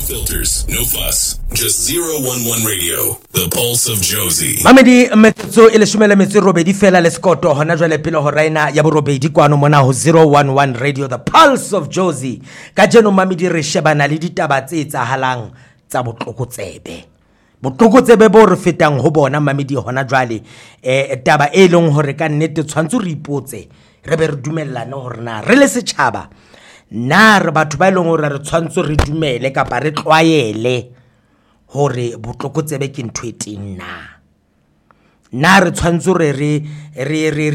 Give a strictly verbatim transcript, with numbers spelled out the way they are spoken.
filters, no fuss. Just zero one one Radio, the pulse of Jozi. Mamedi metsotso e leshome metso robedi fela le skoto hona jwale pele ho raina ya borobedi kwano mona ho zero one one Radio, the pulse of Jozi. Ka jeno mamedi re shebana le ditaba tse tsahalang tsa botlokotsebe. Botlokotsebe bo re fetang ho bona mamedi hona jwale eh taba e leng hore ka nnete tshwantse re ipotse re be re dumellane hore na re le setjhaba na re batho ba ileng hore re tshwantse re dumele kapa re tlwaele hore botlokotsebe ke ntho e teng na na re tshwantse re re re